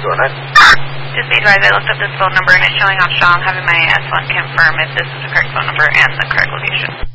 Go ahead. Just be advised, I looked up this phone number and it's showing off Shaw. I'm having my S1 confirm if this is the correct phone number and the correct location.